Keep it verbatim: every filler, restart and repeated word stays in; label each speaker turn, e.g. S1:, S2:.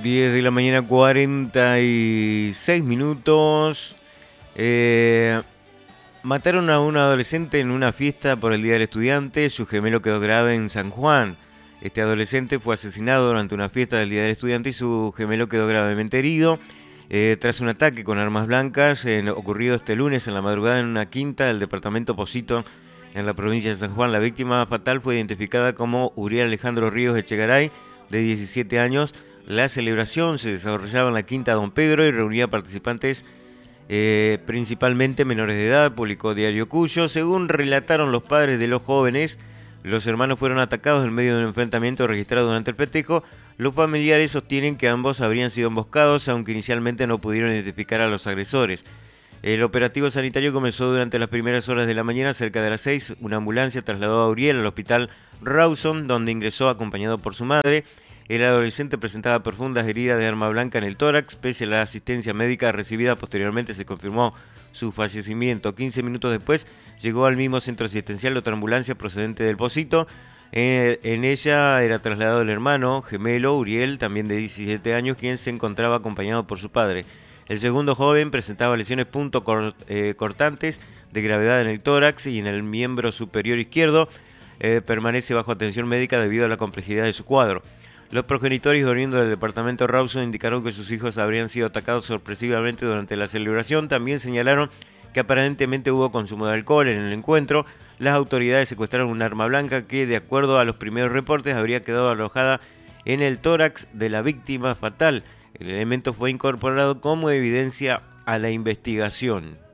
S1: diez de la mañana, cuarenta y seis minutos. Eh, mataron a un adolescente en una fiesta por el Día del Estudiante. Su gemelo quedó grave en San Juan. Este adolescente fue asesinado durante una fiesta del Día del Estudiante y su gemelo quedó gravemente herido. Eh, tras un ataque con armas blancas eh, ocurrido este lunes en la madrugada en una quinta del departamento Pocito, en la provincia de San Juan, la víctima fatal fue identificada como Uriel Alejandro Ríos Echegaray, de diecisiete años. La celebración se desarrollaba en la quinta Don Pedro y reunía participantes eh, principalmente menores de edad, publicó Diario Cuyo. Según relataron los padres de los jóvenes, los hermanos fueron atacados en medio de un enfrentamiento registrado durante el festejo. Los familiares sostienen que ambos habrían sido emboscados, aunque inicialmente no pudieron identificar a los agresores. El operativo sanitario comenzó durante las primeras horas de la mañana. Cerca de las seis, una ambulancia trasladó a Uriel al hospital Rawson, donde ingresó acompañado por su madre. El adolescente presentaba profundas heridas de arma blanca en el tórax. Pese a la asistencia médica recibida, posteriormente se confirmó su fallecimiento. quince minutos después llegó al mismo centro asistencial otra ambulancia procedente del Pocito. Eh, en ella era trasladado el hermano gemelo Uriel, también de diecisiete años, quien se encontraba acompañado por su padre. El segundo joven presentaba lesiones punto cort, eh, cortantes de gravedad en el tórax y en el miembro superior izquierdo. Eh, permanece bajo atención médica debido a la complejidad de su cuadro. Los progenitores oriundos del departamento Rawson indicaron que sus hijos habrían sido atacados sorpresivamente durante la celebración. También señalaron que aparentemente hubo consumo de alcohol en el encuentro. Las autoridades secuestraron un arma blanca que, de acuerdo a los primeros reportes, habría quedado alojada en el tórax de la víctima fatal. El elemento fue incorporado como evidencia a la investigación.